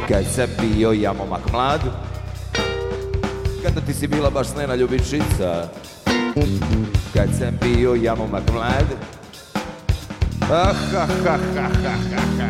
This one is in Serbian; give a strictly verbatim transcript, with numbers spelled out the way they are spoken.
Kad sam bio ja momak mlad, kada ti si bila baš snena ljubičica. Kad sam bio ja momak mlad, ah, ha, ha, ha, ha, ha.